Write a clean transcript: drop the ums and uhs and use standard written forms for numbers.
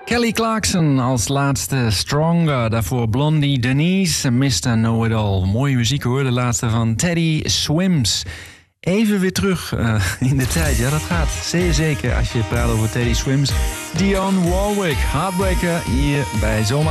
Kelly Clarkson als laatste Stronger. Daarvoor Blondie Denise, Mr. Know-It-All. Mooie muziek hoor, de laatste van Teddy Swims. Even weer terug in de tijd. Ja, dat gaat zeer zeker als je praat over Teddy Swims. Dionne Warwick, Heartbreaker hier bij Zomaar.